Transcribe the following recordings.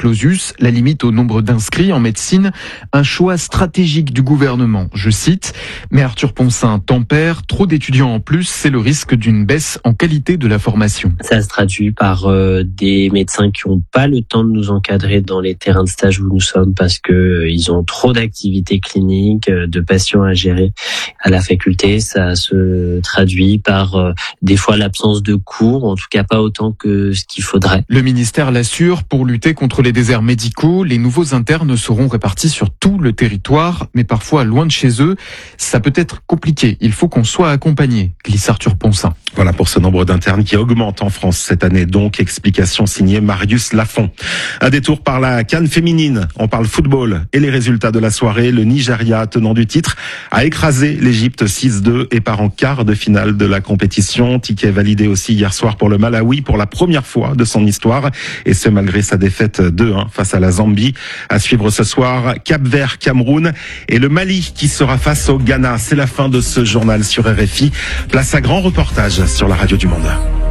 clausus, la limite au nombre d'inscrits en médecine, un choix stratégique du gouvernement, je cite. Mais Arthur Poncin tempère, trop d'étudiants en plus, c'est le risque d'une baisse en qualité de la formation. Ça se traduit par des médecins qui n'ont pas le temps de nous encadrer dans les terrains de stage où nous sommes parce que ils ont trop d'activités cliniques, de patients à gérer à la faculté. Ça se traduit par des fois l'absence de cours, en tout cas pas autant que ce qu'il faudrait. Le ministère l'assure, pour lutter contre les déserts médicaux, les nouveaux internes seront répartis sur tout le territoire, mais parfois loin de chez eux. Ça peut être compliqué, il faut qu'on soit accompagné, glisse Arthur Poncin. Voilà pour ce nombre d'internes qui augmente en France cette année. Donc, explication signée Marius Lafont. Un détour par la CAN féminine. On parle football et les résultats de la soirée. Le Nigeria, tenant du titre, a écrasé l'Égypte 6-2 et part en quart de finale de la compétition. Ticket validé aussi hier soir pour le Malawi pour la première fois de son histoire. Et ce, malgré sa défaite 2-1 face à la Zambie. À suivre ce soir, Cap-Vert, Cameroun et le Mali qui sera face au Ghana. C'est la fin de ce journal sur RFI. Place à grand reportage sur la radio du Monde.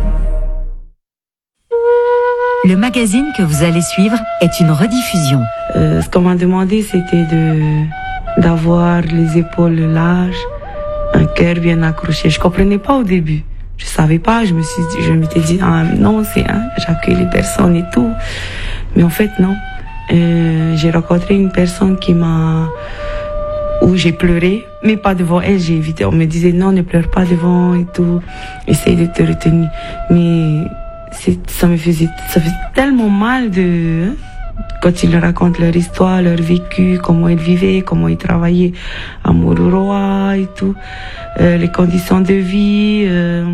Le magazine que vous allez suivre est une rediffusion. Ce qu'on m'a demandé, c'était d'avoir les épaules larges, un cœur bien accroché. Je comprenais pas au début. Je savais pas. Je m'étais dit, ah non, j'accueille les personnes et tout. Mais en fait, non. J'ai rencontré une personne où j'ai pleuré, mais pas devant elle, j'ai évité. On me disait non, ne pleure pas devant et tout. Essaye de te retenir. Mais ça fait tellement mal quand ils racontent leur histoire, leur vécu, comment ils vivaient, comment ils travaillaient à Mururoa et tout, les conditions de vie.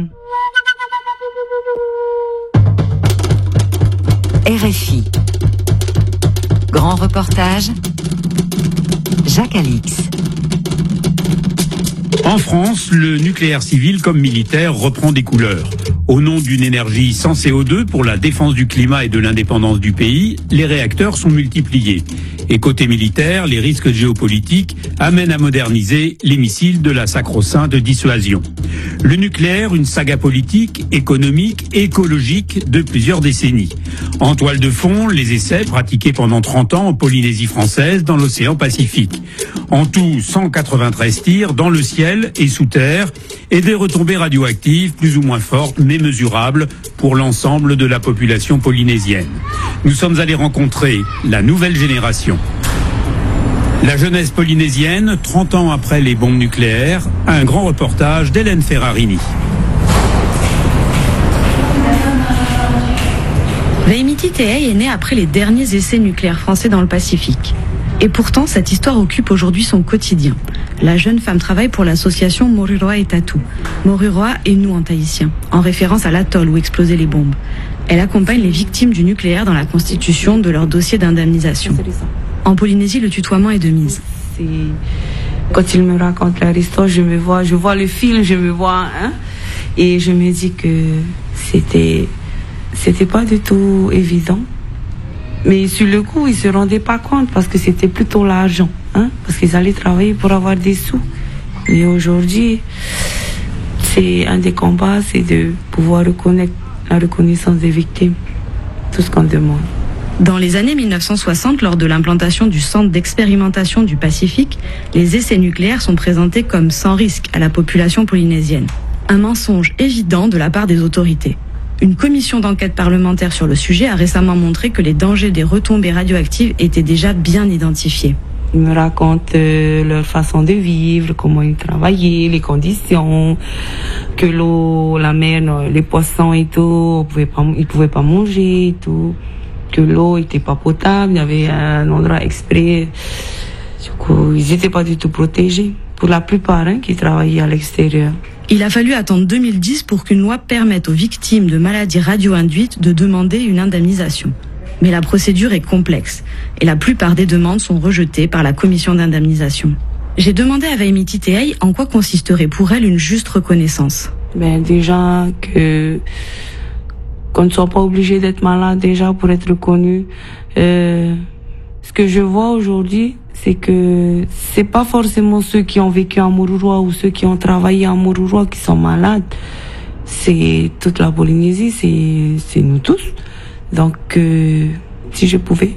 RFI. Grand reportage. Jacques Alix. En France, le nucléaire civil comme militaire reprend des couleurs. Au nom d'une énergie sans CO2 pour la défense du climat et de l'indépendance du pays, les réacteurs sont multipliés. Et côté militaire, les risques géopolitiques amènent à moderniser les missiles de la sacro-sainte dissuasion. Le nucléaire, une saga politique, économique, écologique de plusieurs décennies. En toile de fond, les essais pratiqués pendant 30 ans en Polynésie française dans l'océan Pacifique. En tout, 193 tirs dans le ciel et sous terre et des retombées radioactives plus ou moins fortes mais mesurables pour l'ensemble de la population polynésienne. Nous sommes allés rencontrer la nouvelle génération. La jeunesse polynésienne, 30 ans après les bombes nucléaires, un grand reportage d'Hélène Ferrarini. Veimiti Te'ei est né après les derniers essais nucléaires français dans le Pacifique. Et pourtant, cette histoire occupe aujourd'hui son quotidien. La jeune femme travaille pour l'association Moruroa et Tatu. Moruroa est nous en tahitien, en référence à l'atoll où explosaient les bombes. Elle accompagne les victimes du nucléaire dans la constitution de leur dossier d'indemnisation. En Polynésie, le tutoiement est de mise. Quand ils me racontent leur histoire, je vois le film, je me vois, et je me dis que c'était pas du tout évident. Mais sur le coup, ils se rendaient pas compte parce que c'était plutôt l'argent, parce qu'ils allaient travailler pour avoir des sous. Mais aujourd'hui, c'est un des combats, c'est de pouvoir reconnaître la reconnaissance des victimes, tout ce qu'on demande. Dans les années 1960, lors de l'implantation du centre d'expérimentation du Pacifique, les essais nucléaires sont présentés comme sans risque à la population polynésienne. Un mensonge évident de la part des autorités. Une commission d'enquête parlementaire sur le sujet a récemment montré que les dangers des retombées radioactives étaient déjà bien identifiés. Ils me racontent leur façon de vivre, comment ils travaillaient, les conditions, que l'eau, la mer, les poissons et tout, ils pouvaient pas manger et tout, que l'eau était pas potable, il y avait un endroit exprès. Du coup, ils étaient pas du tout protégés. Pour la plupart, qui travaillaient à l'extérieur. Il a fallu attendre 2010 pour qu'une loi permette aux victimes de maladies radio-induites de demander une indemnisation. Mais la procédure est complexe et la plupart des demandes sont rejetées par la commission d'indemnisation. J'ai demandé à Veimiti Te'ei en quoi consisterait pour elle une juste reconnaissance. Déjà qu'on ne soit pas obligé d'être malade déjà pour être reconnu. Ce que je vois aujourd'hui, c'est que c'est pas forcément ceux qui ont vécu à Mururoa ou ceux qui ont travaillé à Mururoa qui sont malades. C'est toute la Polynésie, c'est nous tous. Donc, si je pouvais